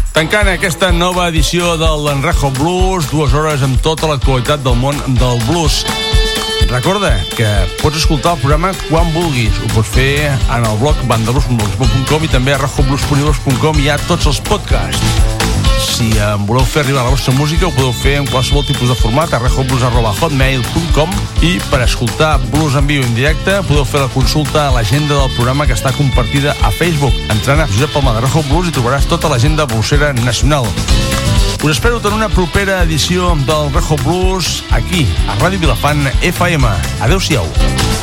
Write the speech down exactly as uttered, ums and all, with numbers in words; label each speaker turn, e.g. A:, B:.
A: Tancant aquesta nova edició del L'Enrejo Blues, dues hores amb tota l'actualitat del món del blues. Recorda que pots escoltar el programa quan vulguis. Ho pots fer en el blog banda blues punt blogspot punt com i també a rejo blues punt i blogspot punt com hi ha tots els podcasts. Si em voleu fer arribar la vostra música ho podeu fer en qualsevol tipus de format a rejoblues arroba hotmail punt com i per escoltar blues en viu en directe podeu fer la consulta a l'agenda del programa que està compartida a Facebook. Entrant a Josep Palma de Rejo Blues i trobaràs tota l'agenda bluesera nacional. Us espero en una propera edició del Rejo Blues aquí, a Ràdio Vilafant F M. Adéu-siau.